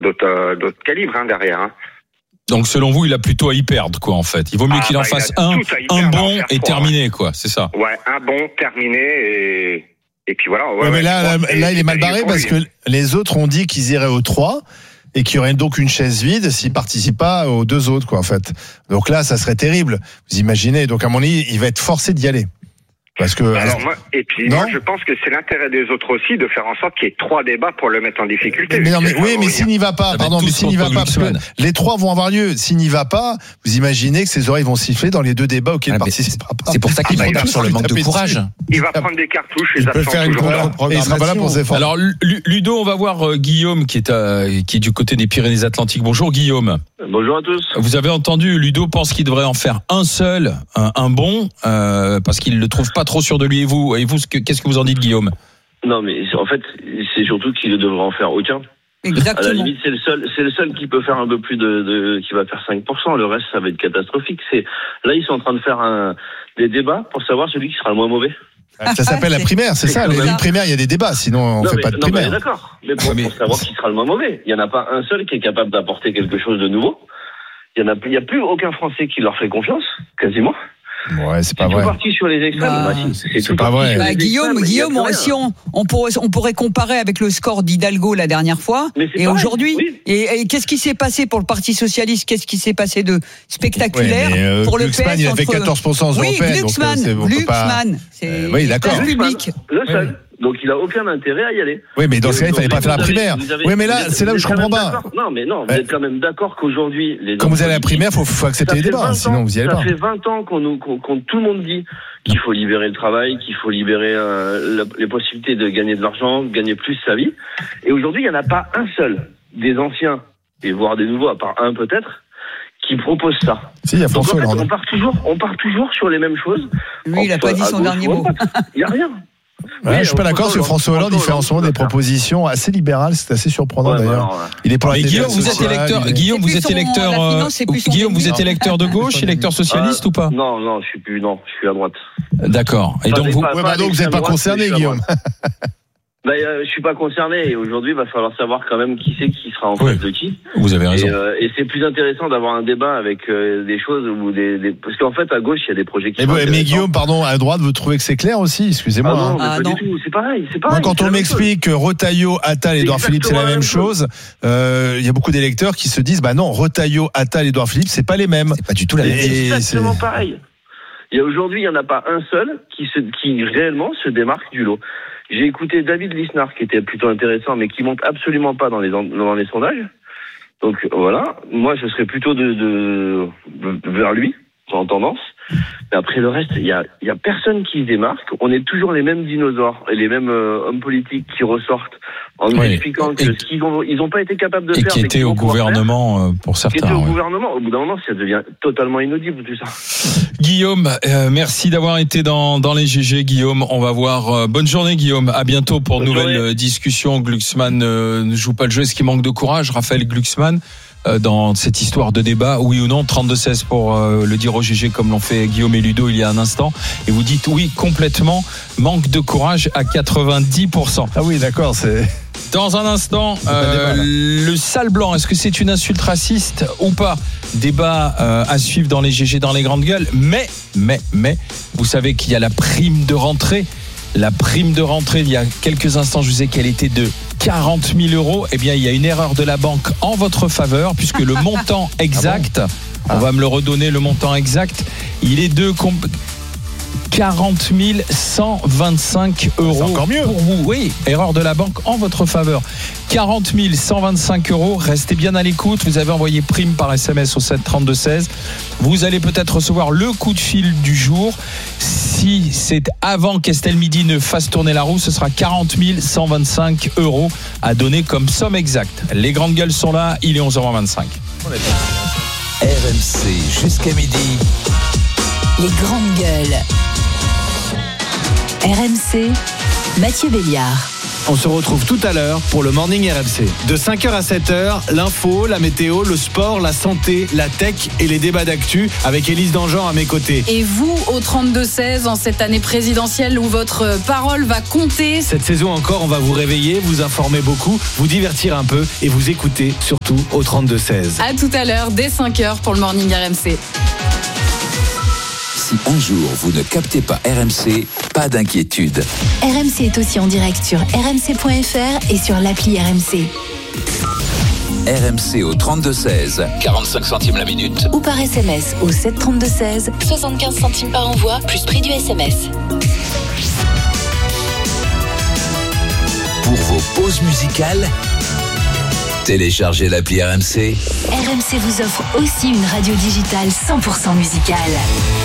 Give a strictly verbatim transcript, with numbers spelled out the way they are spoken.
d'autres, euh, d'autres calibres hein, derrière. Hein. Donc selon vous, il a plutôt à y perdre, quoi, en fait. Il vaut mieux ah, qu'il bah, en fasse un, un bon et terminé, quoi. C'est ça. Ouais, un bon, terminé et et puis voilà. Ouais, ouais, mais ouais, là, là, là, il est mal barré parce que les autres ont dit qu'ils iraient aux trois. Et qu'il y aurait donc une chaise vide s'il participe pas aux deux autres, quoi, en fait. Donc là, ça serait terrible. Vous imaginez. Donc, à mon avis, il va être forcé d'y aller. Parce que. Alors, moi, et puis, non moi, je pense que c'est l'intérêt des autres aussi de faire en sorte qu'il y ait trois débats pour le mettre en difficulté. Mais non, mais, oui, mais s'il n'y va pas, pardon, mais s'il n'y va pas, parce que les trois vont avoir lieu. S'il n'y va pas, vous imaginez que ses oreilles vont siffler dans les deux débats auxquels il ne participera pas. C'est pour ça qu'il va être sur le manque de courage. Il va prendre des cartouches et il peut faire une et il sera pas là pour ses Alors, Ludo, on va voir Guillaume qui est, à, qui est du côté des Pyrénées-Atlantiques. Bonjour, Guillaume. Bonjour à tous. Vous avez entendu, Ludo pense qu'il devrait en faire un seul, un, un bon, euh, parce qu'il le trouve pas trop sûr de lui. Et vous, et vous, qu'est-ce que vous en dites, Guillaume? Non, mais en fait, c'est surtout qu'il ne devrait en faire aucun. Exactement. À la limite, c'est le seul, c'est le seul qui peut faire un peu plus de, de qui va faire cinq pour cent. Le reste, ça va être catastrophique. C'est, là, ils sont en train de faire un, des débats pour savoir celui qui sera le moins mauvais. Ça s'appelle la primaire, c'est, c'est ça. Les primaires, il y a des débats, sinon on ne fait mais, pas de non, primaire. Mais d'accord. Mais pour, mais, pour savoir qui sera le moins mauvais, il n'y en a pas un seul qui est capable d'apporter quelque chose de nouveau. Il y en a, il n'y a plus aucun Français qui leur fait confiance, quasiment. Ouais, c'est pas c'est vrai. tout parti sur les extrêmes. Bah, bah, c'est, c'est, c'est pas vrai. Bah, Guillaume, Guillaume, on, si on, on pourrait, on pourrait comparer avec le score d'Hidalgo la dernière fois et pareil, aujourd'hui. Oui. Et, et qu'est-ce qui s'est passé pour le Parti socialiste? Qu'est-ce qui s'est passé de spectaculaire ouais, euh, pour le Glucksmann, P S? Il a fait entre... quatorze pour cent aux oui, européennes. Glucksmann, donc, euh, Glucksmann, pas... c'est euh, oui, d'accord. public. Le seul. Ouais. Donc il a aucun intérêt à y aller. Oui, mais dans ce cas, il fallait pas faire la primaire. Avez, oui, mais là, êtes, c'est là où je comprends pas. Non, mais non, vous ouais. êtes quand même d'accord qu'aujourd'hui, les quand vous allez à la primaire, faut, faut accepter les débats, sinon vous y allez ça pas. Ça fait vingt ans qu'on nous, qu'on, qu'on tout le monde dit qu'il faut libérer le travail, qu'il faut libérer euh, la, les possibilités de gagner de l'argent, de gagner plus sa vie. Et aujourd'hui, il n'y en a pas un seul des anciens, et voire des nouveaux, à part un peut-être, qui propose ça. Si, il y a François Donc, en fait, Hollande. on part toujours, on part toujours sur les mêmes choses. Lui, il n'a pas dit son dernier mot. Il n'y a rien. Ouais, oui, je suis pas d'accord parce que François Hollande, il fait en ce moment des propositions assez libérales, c'est assez surprenant ouais, d'ailleurs. Bah, ouais. Il est pour la Mais Guillaume, vous êtes électeur, est... Guillaume, vous êtes électeur, euh, Guillaume, vous êtes électeur de gauche, électeur socialiste euh, ou pas? Non, non, je suis plus, non, je suis à droite. D'accord. Et donc vous, pas, ouais, bah donc vous n'êtes pas concerné, Guillaume. Bah, euh, je suis pas concerné et aujourd'hui il va falloir savoir quand même qui c'est qui sera en oui. face de qui. Vous avez raison. Et, euh, et c'est plus intéressant d'avoir un débat avec euh, des choses ou des, des parce qu'en fait à gauche il y a des projets qui. Mais, sont mais Guillaume, pardon, à droite vous trouvez que c'est clair aussi? Excusez-moi. Ah non, mais ah, pas non. du tout. C'est pareil, c'est pareil. Moi, quand on m'explique que Retailleau, Attal, Édouard Philippe c'est la même chose, il euh, y a beaucoup d'électeurs qui se disent bah non, Retailleau, Attal, Édouard Philippe c'est pas les mêmes. C'est pas du tout la même chose. C'est exactement pareil. Et aujourd'hui il y en a pas un seul qui se qui réellement se démarque du lot. J'ai écouté David Lisnard qui était plutôt intéressant mais qui monte absolument pas dans les dans les sondages. Donc voilà, moi je serais plutôt de, de, de vers lui en tendance. Mais après le reste, il y a il y a personne qui se démarque. On est toujours les mêmes dinosaures et les mêmes euh, hommes politiques qui ressortent en nous oui. expliquant que et, ce qu'ils ont ils ont pas été capables de et faire. Qui étaient au gouvernement faire, pour certains. Qui étaient au ouais. gouvernement. Au bout d'un moment, ça devient totalement inaudible tout ça. Guillaume, euh, merci d'avoir été dans dans les G G. Guillaume, on va voir. Euh, bonne journée, Guillaume. À bientôt pour de nouvelles journée. discussions. Glucksmann euh, ne joue pas le jeu. Est-ce qu'il manque de courage, Raphaël Glucksmann, euh, dans cette histoire de débat, oui ou non? Trente-deux seize pour euh, le dire au G G comme l'ont fait Guillaume et Ludo il y a un instant. Et vous dites oui, complètement. Manque de courage à quatre-vingt-dix pour cent. Ah oui, d'accord, c'est. Dans un instant, euh, le sale blanc, est-ce que c'est une insulte raciste ou pas? Débat euh, à suivre dans les G G, dans les grandes gueules. Mais, mais, mais, vous savez qu'il y a la prime de rentrée. La prime de rentrée, il y a quelques instants, je vous ai dit qu'elle était de quarante mille euros. Eh bien, il y a une erreur de la banque en votre faveur, puisque le montant exact, ah bon ah. on va me le redonner, le montant exact, il est de comp- quarante mille cent vingt-cinq euros. C'est encore mieux. Pour vous, oui, erreur de la banque en votre faveur. quarante mille cent vingt-cinq euros. Restez bien à l'écoute. Vous avez envoyé prime par S M S au sept trente-deux seize. Vous allez peut-être recevoir le coup de fil du jour. Si c'est avant qu'Estelle Midi ne fasse tourner la roue, ce sera quarante mille cent vingt-cinq euros à donner comme somme exacte. Les grandes gueules sont là. Il est onze heures vingt-cinq. R M C jusqu'à midi. Les grandes gueules. R M C, Mathieu Béliard. On se retrouve tout à l'heure pour le Morning R M C. De cinq heures à sept heures, l'info, la météo, le sport, la santé, la tech et les débats d'actu avec Élise Dangean à mes côtés. Et vous, au trente-deux seize, en cette année présidentielle où votre parole va compter. Cette saison encore, on va vous réveiller, vous informer beaucoup, vous divertir un peu et vous écouter surtout au trente-deux seize. À tout à l'heure, dès cinq heures pour le Morning R M C. Si un jour vous ne captez pas R M C, pas d'inquiétude. R M C est aussi en direct sur r m c point f r et sur l'appli R M C. R M C au trente-deux seize, quarante-cinq centimes la minute. Ou par S M S au sept trente-deux seize, soixante-quinze centimes par envoi, plus prix du S M S. Pour vos pauses musicales, téléchargez l'appli R M C. R M C vous offre aussi une radio digitale cent pour cent musicale.